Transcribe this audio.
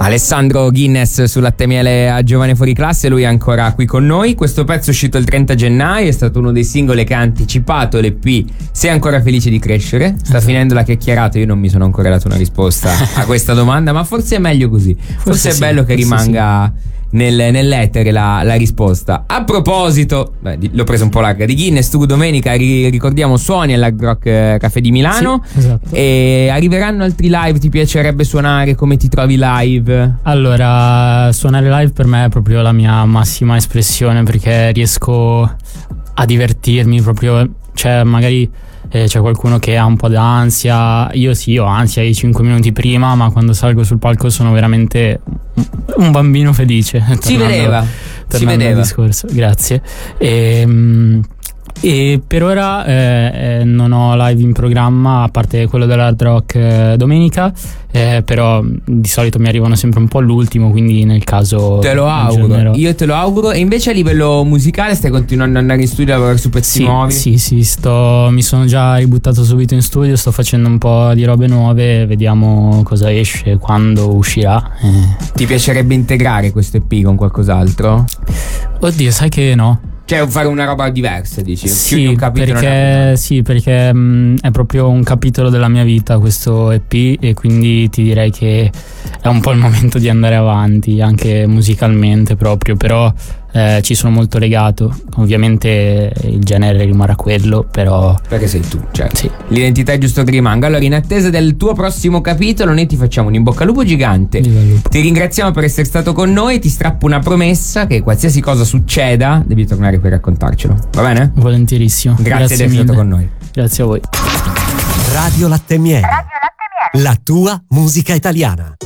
Alessandro Guinness su Latte Miele a Giovane Fuori Classe, lui è ancora qui con noi. Questo pezzo è uscito il 30 gennaio, è stato uno dei singoli che ha anticipato l'EP Sei ancora felice di crescere. Sta finendo la chiacchierata, io non mi sono ancora dato una risposta a questa domanda, ma forse è meglio così. Forse è sì, bello che rimanga nell'etere la risposta. A proposito, l'ho preso un po' larga, di Guinness, tu domenica ricordiamo suoni all'Hard Rock Café di Milano. Sì, esatto. E arriveranno altri live, ti piacerebbe suonare? Come ti trovi live? Allora, suonare live per me è proprio la mia massima espressione, perché riesco a divertirmi proprio, cioè magari c'è qualcuno che ha un po' d'ansia, io sì ho ansia i 5 minuti prima, ma quando salgo sul palco sono veramente un bambino felice. Si vedeva al discorso, grazie. E per ora non ho live in programma, a parte quello dell'Hard Rock domenica, però di solito mi arrivano sempre un po' all'ultimo, quindi nel caso te lo auguro, io te lo auguro. E invece a livello musicale stai continuando ad andare in studio a lavorare su pezzi nuovi? Sì, mi sono già ributtato subito in studio, sto facendo un po' di robe nuove, vediamo cosa esce, quando uscirà. Ti piacerebbe integrare questo EP con qualcos'altro? Oddio, sai che no. Cioè fare una roba diversa, dici? Sì, un capitolo perché è proprio un capitolo della mia vita questo EP, e quindi ti direi che è un po' il momento di andare avanti, anche musicalmente proprio, però ci sono molto legato. Ovviamente il genere rimarrà quello, però perché sei tu, certo. Sì. L'identità è giusto che rimanga. Allora, in attesa del tuo prossimo capitolo, noi ti facciamo un in bocca al lupo gigante. Ti ringraziamo per essere stato con noi. Ti strappo una promessa: che qualsiasi cosa succeda devi tornare per raccontarcelo, va bene? Volentierissimo. Grazie di essere stato con noi. Grazie a voi. Radio Latte Miele, la tua musica italiana.